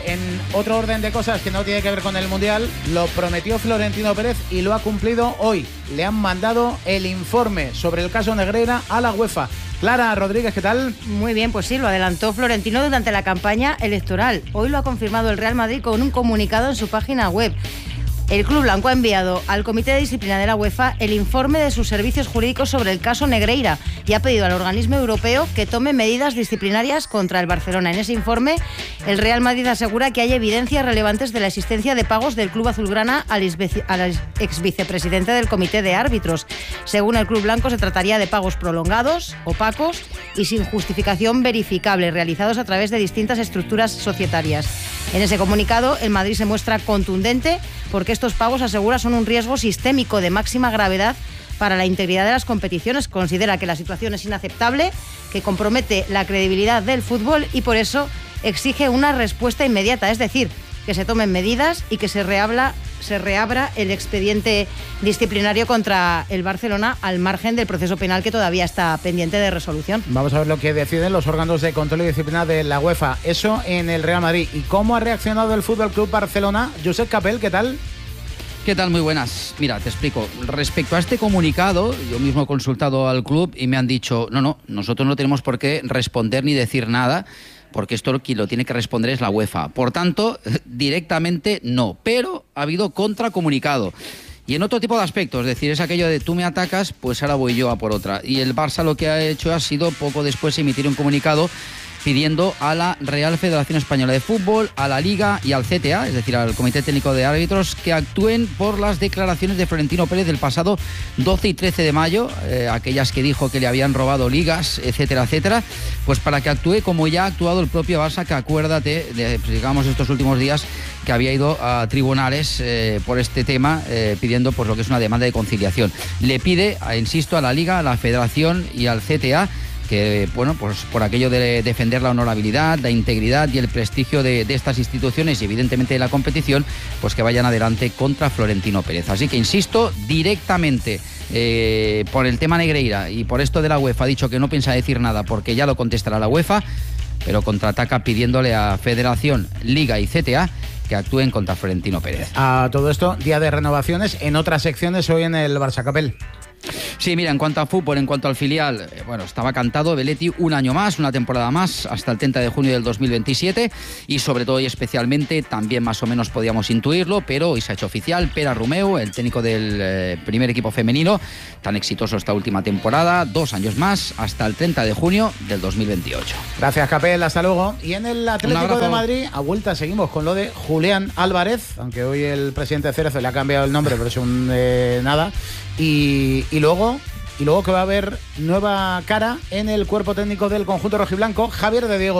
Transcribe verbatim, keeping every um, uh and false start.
en otro orden de cosas que no tiene que ver con el Mundial, lo prometió Florentino Pérez y lo ha cumplido hoy. Le han mandado el informe sobre el caso Negreira a la UEFA. Clara Rodríguez, ¿qué tal? Muy bien, pues sí, lo adelantó Florentino durante la campaña electoral. Hoy lo ha confirmado el Real Madrid con un comunicado en su página web. El Club Blanco ha enviado al Comité de Disciplina de la UEFA el informe de sus servicios jurídicos sobre el caso Negreira y ha pedido al organismo europeo que tome medidas disciplinarias contra el Barcelona. En ese informe, el Real Madrid asegura que hay evidencias relevantes de la existencia de pagos del Club Azulgrana al exvicepresidente del Comité de Árbitros. Según el Club Blanco, se trataría de pagos prolongados, opacos y sin justificación verificable, realizados a través de distintas estructuras societarias. En ese comunicado, el Madrid se muestra contundente porque estos pagos, asegura, son un riesgo sistémico de máxima gravedad para la integridad de las competiciones. Considera que la situación es inaceptable, que compromete la credibilidad del fútbol y por eso exige una respuesta inmediata, es decir, que se tomen medidas y que se reabra, se reabra el expediente disciplinario contra el Barcelona al margen del proceso penal que todavía está pendiente de resolución. Vamos a ver lo que deciden los órganos de control y disciplina de la UEFA. Eso en el Real Madrid. ¿Y cómo ha reaccionado el Fútbol Club Barcelona? Josep Capel, ¿qué tal? ¿Qué tal? Muy buenas. Mira, te explico. Respecto a este comunicado, yo mismo he consultado al club y me han dicho, no, no, nosotros no tenemos por qué responder ni decir nada, porque esto quien lo tiene que responder es la UEFA. Por tanto, directamente no. Pero ha habido contracomunicado. Y en otro tipo de aspectos, es decir, es aquello de tú me atacas, pues ahora voy yo a por otra. Y el Barça lo que ha hecho ha sido poco después emitir un comunicado pidiendo a la Real Federación Española de Fútbol, a la Liga y al C T A, es decir, al Comité Técnico de Árbitros, que actúen por las declaraciones de Florentino Pérez del pasado doce y trece de mayo, eh, aquellas que dijo que le habían robado ligas, etcétera, etcétera, pues para que actúe como ya ha actuado el propio Barça, que acuérdate, de, pues, digamos, estos últimos días, que había ido a tribunales eh, por este tema, eh, pidiendo pues lo que es una demanda de conciliación. Le pide, insisto, a la Liga, a la Federación y al C T A, que, bueno, pues por aquello de defender la honorabilidad, la integridad y el prestigio de, de estas instituciones y evidentemente de la competición, pues que vayan adelante contra Florentino Pérez. Así que, insisto, directamente eh, por el tema Negreira y por esto de la UEFA ha dicho que no piensa decir nada porque ya lo contestará la UEFA, pero contraataca pidiéndole a Federación, Liga y C T A que actúen contra Florentino Pérez. A todo esto, día de renovaciones en otras secciones hoy en el Barça. Capel. Sí, mira, en cuanto a fútbol, en cuanto al filial, eh, bueno, estaba cantado Belletti un año más, una temporada más, hasta el treinta de junio del dos mil veintisiete, y sobre todo y especialmente, también más o menos podíamos intuirlo, pero hoy se ha hecho oficial, Pere Romeu, el técnico del eh, primer equipo femenino, tan exitoso esta última temporada, dos años más, hasta el treinta de junio del dos mil veintiocho. Gracias, Capel, hasta luego. Y en el Atlético de Madrid, a vuelta seguimos con lo de Julián Álvarez, aunque hoy el presidente Cerezo le ha cambiado el nombre, pero es un eh, nada. Y, y luego y luego que va a haber nueva cara en el cuerpo técnico del conjunto rojiblanco, Javier de Diego.